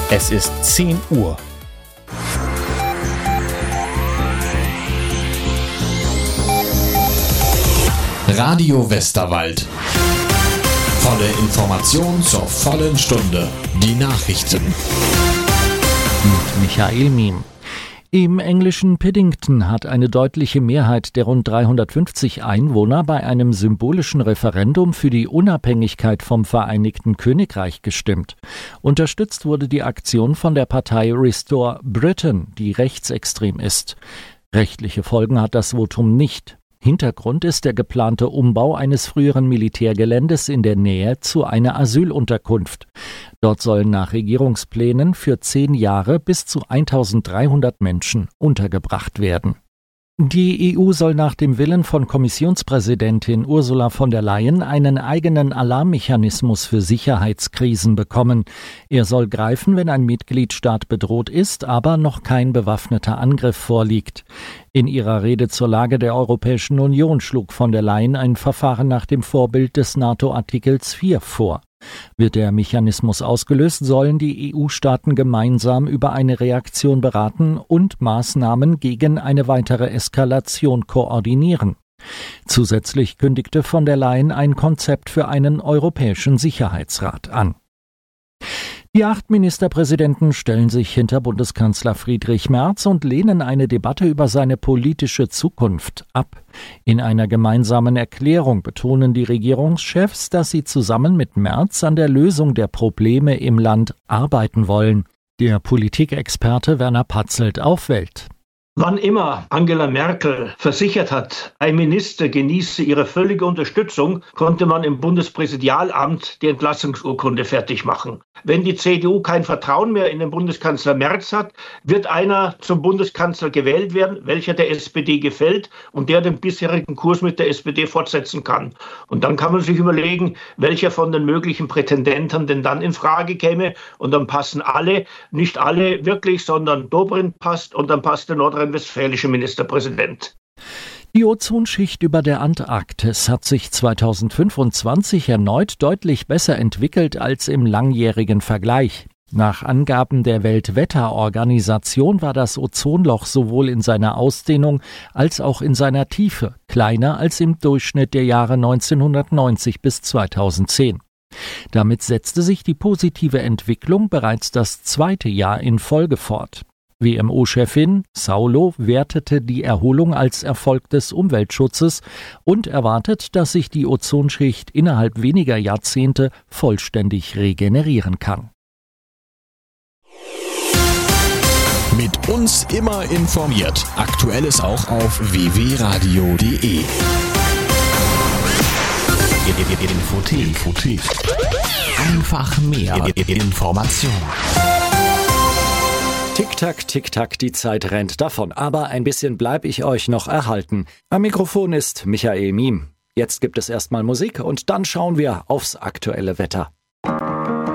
Es ist 10 Uhr. Radio Westerwald. Volle Information zur vollen Stunde. Die Nachrichten. Mit Michael Miem. Im englischen Piddington hat eine deutliche Mehrheit der rund 350 Einwohner bei einem symbolischen Referendum für die Unabhängigkeit vom Vereinigten Königreich gestimmt. Unterstützt wurde die Aktion von der Partei Restore Britain, die rechtsextrem ist. Rechtliche Folgen hat das Votum nicht. Hintergrund ist der geplante Umbau eines früheren Militärgeländes in der Nähe zu einer Asylunterkunft. Dort sollen nach Regierungsplänen für 10 Jahre bis zu 1300 Menschen untergebracht werden. Die EU soll nach dem Willen von Kommissionspräsidentin Ursula von der Leyen einen eigenen Alarmmechanismus für Sicherheitskrisen bekommen. Er soll greifen, wenn ein Mitgliedstaat bedroht ist, aber noch kein bewaffneter Angriff vorliegt. In ihrer Rede zur Lage der Europäischen Union schlug von der Leyen ein Verfahren nach dem Vorbild des NATO-Artikels 4 vor. Wird der Mechanismus ausgelöst, sollen die EU-Staaten gemeinsam über eine Reaktion beraten und Maßnahmen gegen eine weitere Eskalation koordinieren. Zusätzlich kündigte von der Leyen ein Konzept für einen Europäischen Sicherheitsrat an. Die 8 Ministerpräsidenten stellen sich hinter Bundeskanzler Friedrich Merz und lehnen eine Debatte über seine politische Zukunft ab. In einer gemeinsamen Erklärung betonen die Regierungschefs, dass sie zusammen mit Merz an der Lösung der Probleme im Land arbeiten wollen. Der Politikexperte Werner Patzelt auf Welt. Wann immer Angela Merkel versichert hat, ein Minister genieße ihre völlige Unterstützung, konnte man im Bundespräsidialamt die Entlassungsurkunde fertig machen. Wenn die CDU kein Vertrauen mehr in den Bundeskanzler Merz hat, wird einer zum Bundeskanzler gewählt werden, welcher der SPD gefällt und der den bisherigen Kurs mit der SPD fortsetzen kann. Und dann kann man sich überlegen, welcher von den möglichen Prätendenten denn dann in Frage käme. Und dann passen alle, nicht alle wirklich, sondern Dobrindt passt und dann passt der nordrhein-westfälische Ministerpräsident. Die Ozonschicht über der Antarktis hat sich 2025 erneut deutlich besser entwickelt als im langjährigen Vergleich. Nach Angaben der Weltwetterorganisation war das Ozonloch sowohl in seiner Ausdehnung als auch in seiner Tiefe kleiner als im Durchschnitt der Jahre 1990 bis 2010. Damit setzte sich die positive Entwicklung bereits das 2. Jahr in Folge fort. WMO-Chefin Saulo wertete die Erholung als Erfolg des Umweltschutzes und erwartet, dass sich die Ozonschicht innerhalb weniger Jahrzehnte vollständig regenerieren kann. Mit uns immer informiert. Aktuelles auch auf www.radio.de. Infothek. Einfach mehr Information. Tick-Tack, Tick-Tack, die Zeit rennt davon, aber ein bisschen bleib ich euch noch erhalten. Am Mikrofon ist Michael Miem. Jetzt gibt es erstmal Musik und dann schauen wir aufs aktuelle Wetter.